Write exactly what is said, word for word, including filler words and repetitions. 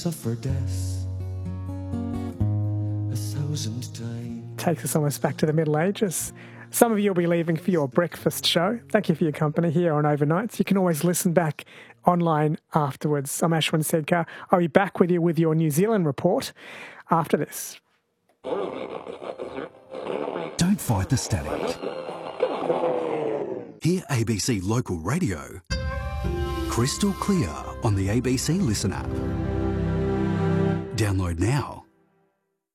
suffer death a thousand times. Takes us almost back to the Middle Ages. Some of you will be leaving for your breakfast show. Thank you for your company here on Overnights. You can always listen back online afterwards. I'm Ashwin Sedkar. I'll be back with you with your New Zealand report after this. Don't fight the static. Hear A B C Local Radio crystal clear on the A B C Listen app. Download now.